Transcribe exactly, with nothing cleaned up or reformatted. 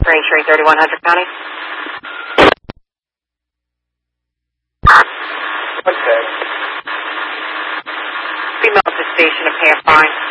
Braintree, thirty-one hundred County. Okay. Female at the station to pay a fine.